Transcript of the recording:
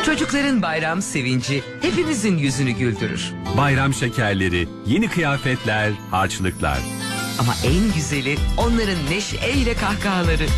Çocukların bayram sevinci hepimizin yüzünü güldürür. Bayram şekerleri, yeni kıyafetler, harçlıklar. Ama en güzeli onların neşeyle kahkahaları.